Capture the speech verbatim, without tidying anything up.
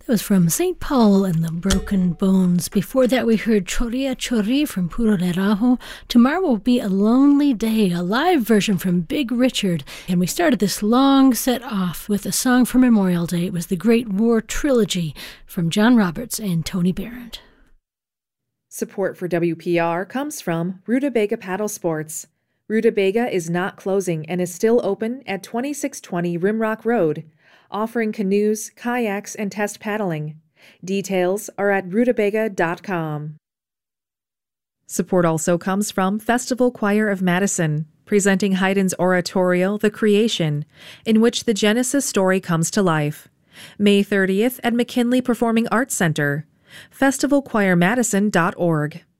That was from Saint Paul and the Broken Bones. Before that, we heard Choria Chori from Puro de Rajo. Tomorrow will be A Lonely Day, a live version from Big Richard. And we started this long set off with a song for Memorial Day. It was the Great War Trilogy from John Roberts and Tony Barrett. Support for W P R comes from Rutabaga Paddle Sports. Rutabaga is not closing and is still open at twenty-six twenty Rimrock Road, offering canoes, kayaks, and test paddling. Details are at rutabaga dot com. Support also comes from Festival Choir of Madison, presenting Haydn's oratorio, The Creation, in which the Genesis story comes to life. May thirtieth at McKinley Performing Arts Center. festival choir madison dot org.